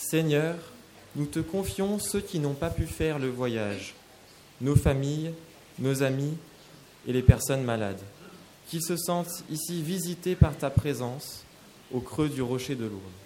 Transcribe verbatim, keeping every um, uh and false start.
Seigneur, nous te confions ceux qui n'ont pas pu faire le voyage, nos familles, nos amis et les personnes malades, qu'ils se sentent ici visités par ta présence au creux du rocher de Lourdes.